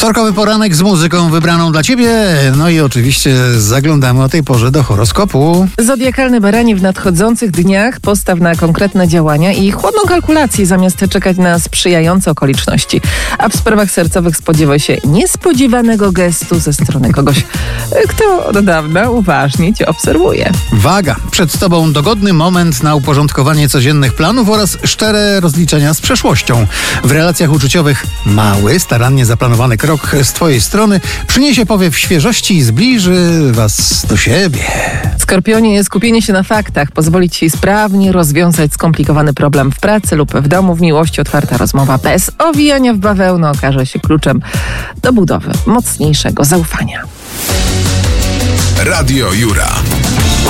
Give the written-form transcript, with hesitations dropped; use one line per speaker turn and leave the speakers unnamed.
Wtorkowy poranek z muzyką wybraną dla Ciebie. No i oczywiście zaglądamy o tej porze do horoskopu.
Zodiakalny baranie, w nadchodzących dniach postaw na konkretne działania i chłodną kalkulację zamiast czekać na sprzyjające okoliczności. A w sprawach sercowych spodziewaj się niespodziewanego gestu ze strony kogoś, kto od dawna uważnie Cię obserwuje.
Waga. Przed Tobą dogodny moment na uporządkowanie codziennych planów oraz szczere rozliczenia z przeszłością. W relacjach uczuciowych mały, starannie zaplanowany krok z Twojej strony przyniesie powiew świeżości i zbliży Was do siebie.
Skorpionie, skupienie się na faktach pozwoli Ci sprawnie rozwiązać skomplikowany problem w pracy lub w domu. W miłości otwarta rozmowa bez owijania w bawełnę okaże się kluczem do budowy mocniejszego zaufania.
Radio Jura.